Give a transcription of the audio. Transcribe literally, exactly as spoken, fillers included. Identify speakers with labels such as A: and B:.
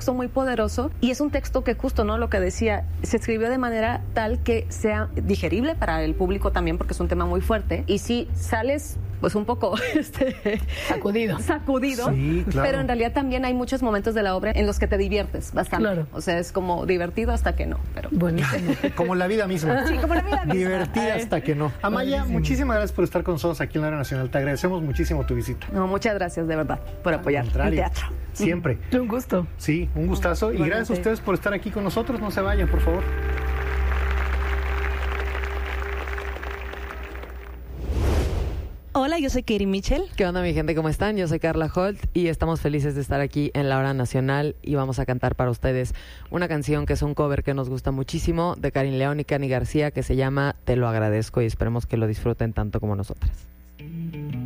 A: texto muy poderoso y es un texto que justo, ¿no? Lo que decía, se escribió de manera tal que sea digerible para el público también, porque es un tema muy fuerte. Y si sales pues un poco este,
B: sacudido,
A: sacudido
C: sí, claro.
A: Pero en realidad también hay muchos momentos de la obra en los que te diviertes bastante. Claro. O sea, es como divertido hasta que no. Pero
B: buenísimo.
C: Como la vida misma.
A: Sí, como la vida misma.
C: Divertida hasta que no. Amaya, buenísimo. Muchísimas gracias por estar con nosotros aquí en la Hora Nacional. Te agradecemos muchísimo tu visita.
A: No, muchas gracias de verdad por apoyar el teatro.
C: Siempre.
B: Un gusto.
C: Sí, un gustazo. Y gracias a ustedes por estar aquí con nosotros. No se vayan, por favor.
D: Hola, yo soy Katie Mitchell.
E: ¿Qué onda, mi gente? ¿Cómo están? Yo soy Carla Holt y estamos felices de estar aquí en la Hora Nacional y vamos a cantar para ustedes una canción que es un cover que nos gusta muchísimo de Karin León y Cani García que se llama Te lo agradezco y esperemos que lo disfruten tanto como nosotras.